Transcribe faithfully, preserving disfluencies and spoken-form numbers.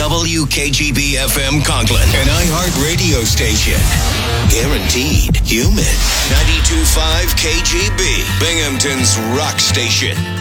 W K G B F M Conklin, an iHeart radio station. Guaranteed human. ninety-two point five K G B, Binghamton's rock station.